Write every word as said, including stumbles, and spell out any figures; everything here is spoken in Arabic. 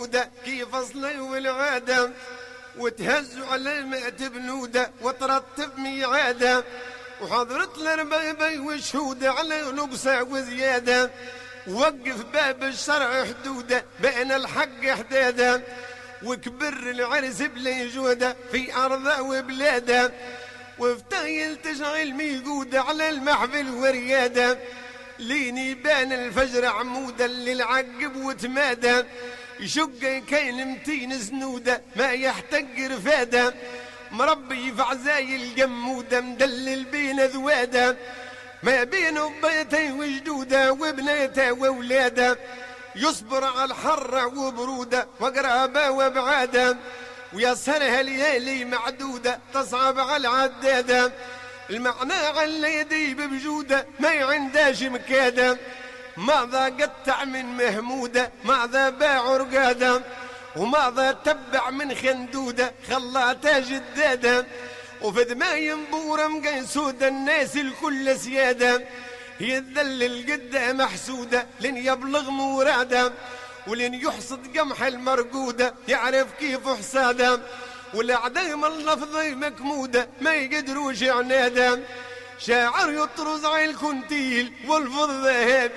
جودة كيف أصلي والعادة، وتهزوا على المئة بنودة وترتب ميعادة، وحضرت الربيبي وشهودة على نقصة وزيادة، وقف باب الشرع حدوده بين الحق حداده، وكبر العرس بلا جودة في أرضه وبلاده، وفتايل تشعل ميقودة على المحفل ورياده، لين يبان الفجر عمودا للعقب وتماده، يشق كاين متين سنوده ما يحتق رفاده، مربي في عزايل جموده مدلل بين ذواده، ما بين بيتي وجدوده وبنيته وولاده، يصبر على الحر وبروده وقرابه وابعاده، ويسهرها ليالي معدوده تصعب على العداده، المعنى على يدي بوجوده ما عنداش مكاده، ماذا قطع من مهموده ماذا باع رقاده، وماذا تبع من خندوده خلاته جداده، وفي دمايم بورة مقيسودة الناس الكل سيادة، يذلل قده محسودة لن يبلغ موراده، ولن يحصد قمح المرقودة يعرف كيف حساده، والأعدام اللفظي مكمودة ما يقدروش عناده، شاعر يطرز على الكنتيل والفضة